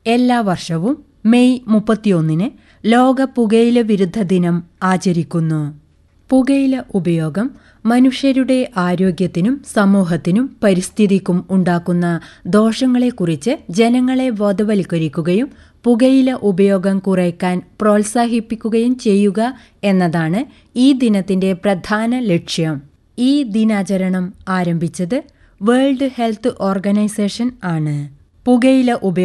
എല്ലാ വർഷവും മെയ് 31 ലോക പുകയില വിരുദ്ധ ദിനം ആചരിക്കുന്നു. പുകയില ഉപയോഗം മനുഷ്യരുടെ ആരോഗ്യത്തിനും സമൂഹത്തിനും പരിസ്ഥിതിക്കും ഉണ്ടാക്കുന്ന ദോഷങ്ങളെക്കുറിച്ച് ജനങ്ങളെ ബോധവൽക്കരിക്കുകയും പുകയില ഉപയോഗം കുറയ്ക്കാൻ പ്രോത്സാഹിപ്പിക്കുകയും ചെയ്യുക എന്നതാണ് ഈ ദിനത്തിന്റെ പ്രധാന ലക്ഷ്യം. ഈ ദിനാചരണം ആരംഭിച്ചത് വേൾഡ് ഹെൽത്ത് ഓർഗനൈസേഷൻ ആണ്. പുകയില